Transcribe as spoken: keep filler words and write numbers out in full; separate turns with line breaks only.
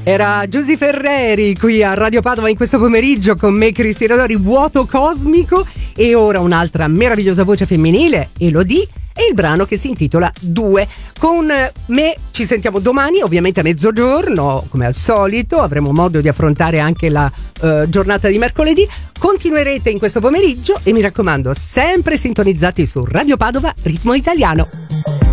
Era Giusy Ferreri qui a Radio Padova in questo pomeriggio con me, Cristina Dori, Vuoto Cosmico. E ora un'altra meravigliosa voce femminile, Elodie, e il brano che si intitola Due. Con me ci sentiamo domani, ovviamente a mezzogiorno, come al solito. Avremo modo di affrontare anche la uh, giornata di mercoledì. Continuerete in questo pomeriggio e mi raccomando, sempre sintonizzati su Radio Padova Ritmo Italiano.